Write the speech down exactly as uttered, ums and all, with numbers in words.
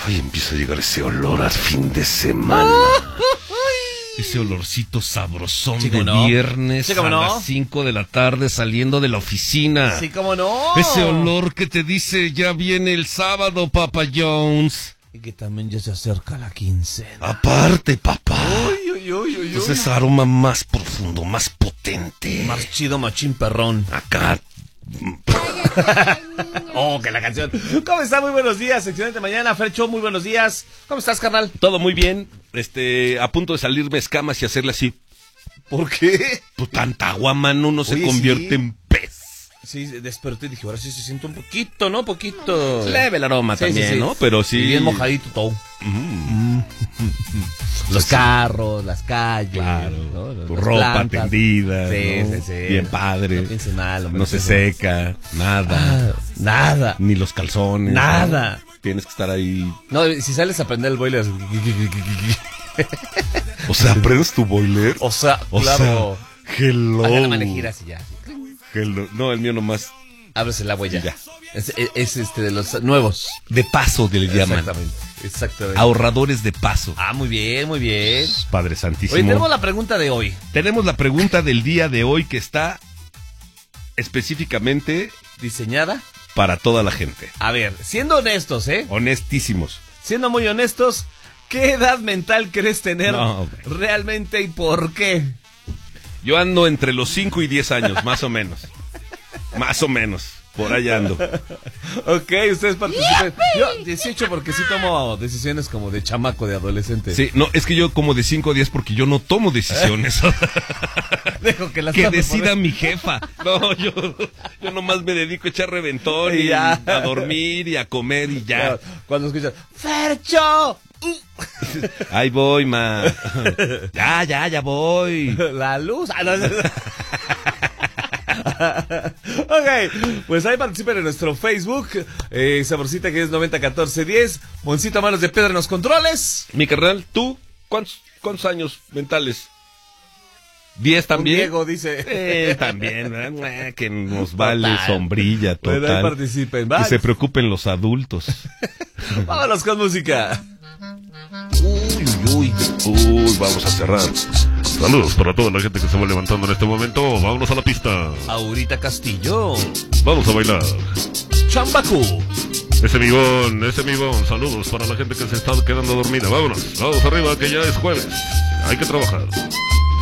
Ay, empieza a llegar ese olor al fin de semana. Ese olorcito sabrosón Sí, de no. viernes Sí, a no. las cinco de la tarde saliendo de la oficina. Sí, cómo no. Ese olor que te dice, ya viene el sábado, Papa Jones. Y que también ya se acerca la quincena. Aparte, papá. Uy, uy, uy, uy, Entonces, ese aroma más profundo, más potente. Más chido, machín perrón. Acá. Oh, que la canción. ¿Cómo está? Muy buenos días. Excelente mañana. Fercho, muy buenos días. ¿Cómo estás, carnal? Todo muy bien. Este, a punto de salirme escamas y hacerle así. ¿Por qué? Pues tanta agua, mano, no se Oye, convierte sí. en pez. Sí, desperté y dije, ahora sí se siente un poquito, ¿no? Poquito. Leve el aroma Sí, también, sí, sí. ¿no? Pero sí. Y bien mojadito todo. Mm. Los carros, las calles. Claro. ¿no? Las Tu ropa plantas. tendida. Sí, ¿no? sí, sí. Bien padre. No piensen mal, hombre. No se seca. Nada. Ah, nada. Ni los calzones. Nada. ¿no? Tienes que estar ahí. No, si sales a prender el boiler. O sea, ¿prendes tu boiler? O sea, O claro. sea, hello. Acá la manejiras y ya. Hello. No, el mío nomás. Abres el agua y ya. Ya. Es, es, es, este de los nuevos. De paso que le llaman. Exactamente. Exactamente. Ahorradores de paso. Ah, muy bien, muy bien. Padre Santísimo. Oye, tenemos la pregunta de hoy. Tenemos la pregunta del día de hoy que está específicamente Diseñada. para toda la gente. A ver, siendo honestos, ¿eh? Honestísimos. Siendo muy honestos, ¿qué edad mental crees tener No, güey. realmente y por qué? Yo ando entre los cinco y diez años, más o menos. Más o menos. Por allá ando. Ok, ustedes participen. Yo dieciocho porque sí tomo decisiones como de chamaco, de adolescente. Sí, no, es que yo como de cinco a diez porque yo no tomo decisiones. Dejo que las Que tome por decida él. mi jefa. No, yo, yo nomás me dedico a echar reventón y, Y ya. a dormir y a comer y ya. Cuando escuchas, ¡Fercho! Ahí voy, ma. Ya, ya, ya voy. La luz. Ah, no, no, no. Ok, pues ahí participen en nuestro Facebook. Eh, Saborcita que es noventa catorce diez. Moncito Manos de Piedra en los controles. Mi carnal, ¿tú cuántos, cuántos años mentales? ¿Diez también? Un Diego dice. Eh, también, ¿verdad? Que nos vale Total. sombrilla, Bueno, ahí total. participen. Que Va. se preocupen los adultos. Vámonos con música. Uy, uy, uy, vamos a cerrar. Saludos para toda la gente que se va levantando en este momento. Vámonos a la pista. Aurita Castillo. Vamos a bailar. Chambacu. Ese mibón, ese mibón. Saludos para la gente que se está quedando dormida. Vámonos, vamos arriba que ya es jueves. Hay que trabajar.